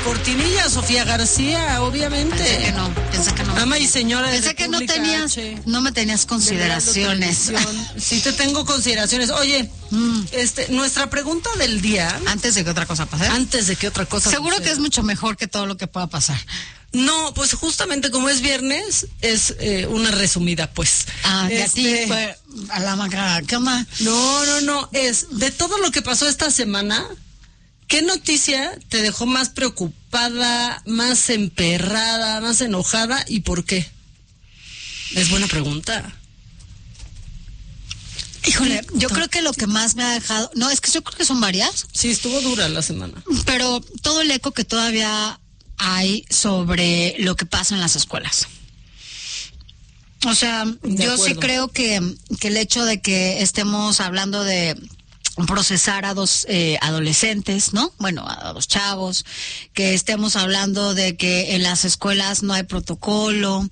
cortinilla, Sofía García, obviamente. Pensé que no. Ama y señora de Pensé que República no me tenías consideraciones. Sí te tengo consideraciones. Oye, nuestra pregunta del día. Antes de que otra cosa pase. Seguro que es mucho mejor que todo lo que pueda pasar. No, pues justamente como es viernes, es una resumida, pues. Y a ti, pues, a la maca, ¿qué onda? No, es de todo lo que pasó esta semana, ¿qué noticia te dejó más preocupada, más emperrada, más enojada y por qué? Es buena pregunta. Híjole, yo creo que lo que más me ha dejado, es que yo creo que son varias. Sí, estuvo dura la semana. Pero todo el eco que todavía hay sobre lo que pasa en las escuelas. O sea, yo sí creo que el hecho de que estemos hablando de procesar a dos adolescentes, ¿no? Bueno, a dos chavos, que estemos hablando de que en las escuelas no hay protocolo,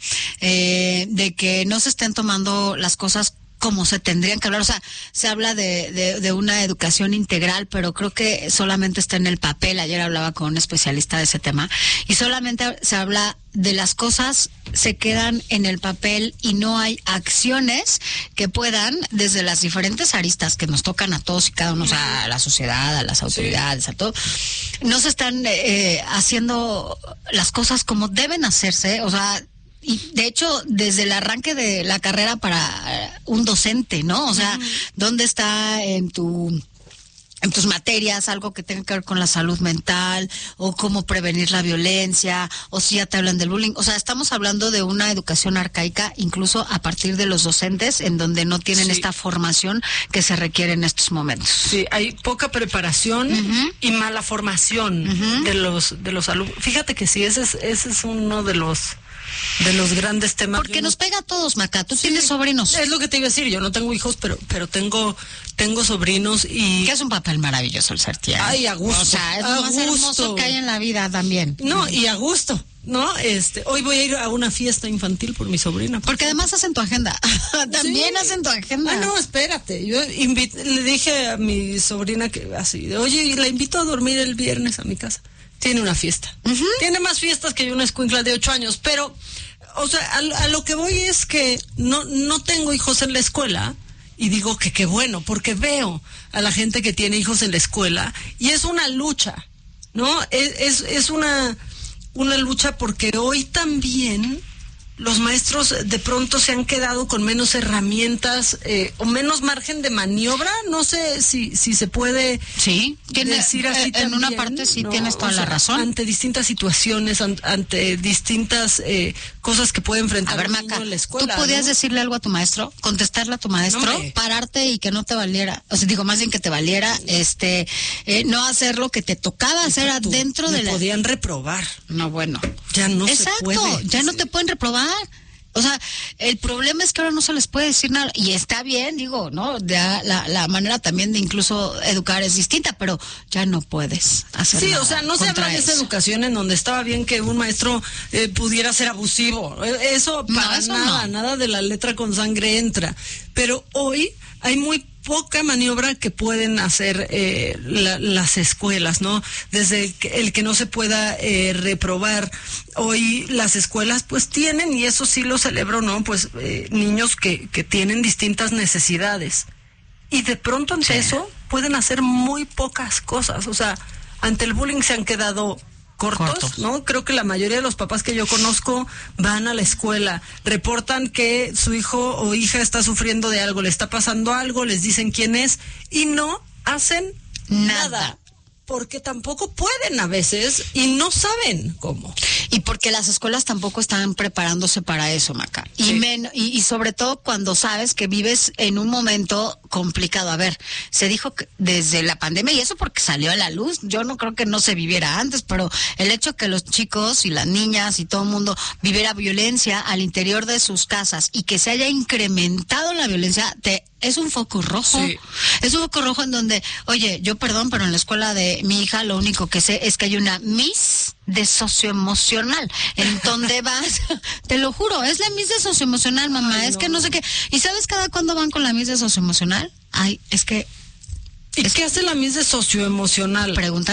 de que no se estén tomando las cosas como se tendrían que hablar. O sea, se habla de una educación integral, pero creo que solamente está en el papel. Ayer hablaba con un especialista de ese tema y solamente se habla de las cosas, se quedan en el papel y no hay acciones que puedan, desde las diferentes aristas que nos tocan a todos y cada uno, o sea, a la sociedad, a las autoridades, a todo, no se están haciendo las cosas como deben hacerse. O sea, y de hecho, desde el arranque de la carrera para un docente, ¿no? O sea, ¿dónde está en tus materias algo que tenga que ver con la salud mental, o cómo prevenir la violencia, o si ya te hablan del bullying? O sea, estamos hablando de una educación arcaica, incluso a partir de los docentes, en donde no tienen esta formación que se requiere en estos momentos. Sí, hay poca preparación y mala formación de los alumnos. Fíjate que sí, ese es uno de los grandes temas. Porque nos pega a todos, Maca. Tú tienes sobrinos. Es lo que te iba a decir. Yo no tengo hijos, pero tengo sobrinos y... Que es un papel maravilloso el ser tía. Ay, a gusto. O sea, es lo más hermoso que hay en la vida también. No, y a gusto, ¿no? Hoy voy a ir a una fiesta infantil por mi sobrina. Porque además hacen tu agenda. También hacen tu agenda. No, espérate. Yo le dije a mi sobrina que así, oye, la invito a dormir el viernes a mi casa. Tiene una fiesta. Tiene más fiestas que una escuincla de 8 años, pero, o sea, a lo que voy es que no tengo hijos en la escuela, y digo que qué bueno, porque veo a la gente que tiene hijos en la escuela, y es una lucha, ¿no? Es una lucha, porque hoy también los maestros de pronto se han quedado con menos herramientas o menos margen de maniobra. No sé si se puede decir así en también, una parte sí, ¿no? Tienes toda la razón. Ante distintas situaciones, ante distintas cosas que puede enfrentar un niño en la escuela. ¿Tú podías decirle algo a tu maestro? ¿Contestarle a tu maestro? Pararte y que no te valiera. O sea, digo, más bien que te valiera, no hacer lo que te tocaba hacer adentro de la... podían reprobar. No, bueno. Ya no se puede. Exacto, ya no te pueden reprobar. O sea, el problema es que ahora no se les puede decir nada, y está bien, digo, ¿no? La manera también de incluso educar es distinta, pero ya no puedes hacer nada. Sí, o sea, no se habla de esa educación en donde estaba bien que un maestro pudiera ser abusivo. Eso para nada de la letra con sangre entra. Pero hoy hay muy poca maniobra que pueden hacer las escuelas, ¿no? Desde el que no se pueda reprobar. Hoy las escuelas pues tienen, y eso sí lo celebro, ¿no? Pues niños que tienen distintas necesidades. Y de pronto ante eso pueden hacer muy pocas cosas. O sea, ante el bullying se han quedado cortos, ¿no? Creo que la mayoría de los papás que yo conozco van a la escuela, reportan que su hijo o hija está sufriendo de algo, le está pasando algo, les dicen quién es, y no hacen nada. Porque tampoco pueden a veces y no saben cómo. Y porque las escuelas tampoco están preparándose para eso, Maca. Sí. Y sobre todo cuando sabes que vives en un momento complicado. A ver, se dijo que desde la pandemia, y eso porque salió a la luz, yo no creo que no se viviera antes, pero el hecho que los chicos y las niñas y todo el mundo viviera violencia al interior de sus casas y que se haya incrementado la violencia, es un foco rojo. Sí. Es un foco rojo en donde, oye, yo perdón, pero en la escuela de mi hija lo único que sé es que hay una Miss de socioemocional. En donde vas, te lo juro, es la Miss de socioemocional, mamá. Ay, es que no sé qué. ¿Y sabes cada cuándo van con la Miss de socioemocional? Ay, es que... ¿Y qué hace la Miss de socioemocional? Pregunta.